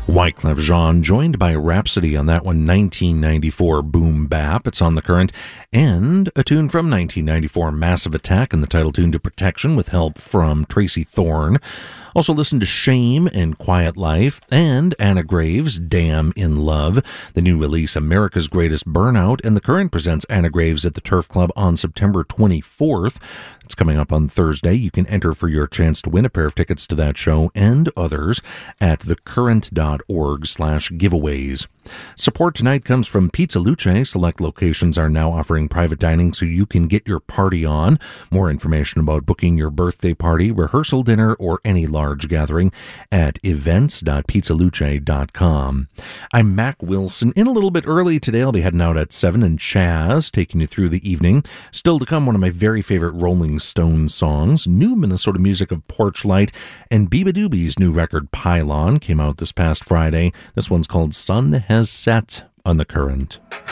Wyclef Jean, joined by Rhapsody on that one, 1994 Boom Bap. It's on the current. And a tune from 1994 Massive Attack, and the title tune to Protection with help from Tracy Thorn. Also listen to Shame and Quiet Life, and Anna Graves, Damn in Love. The new release, America's Greatest Burnout, and the current presents Anna Graves at the Turf Club on September 24th. It's coming up on Thursday. You can enter for your chance to win a pair of tickets to that show and others at thecurrent.org/giveaways. Support tonight comes from Pizza Luce. Select locations are now offering private dining so you can get your party on. More information about booking your birthday party, rehearsal dinner, or any large gathering at events.pizzaluce.com. I'm Mac Wilson. In a little bit early today, I'll be heading out at 7 and Chaz, taking you through the evening. Still to come, one of my very favorite Rolling Stones songs, new Minnesota music of Porchlight, and Biba Doobie's new record Pylon came out this past Friday. This one's called Sun Has Set on the Current.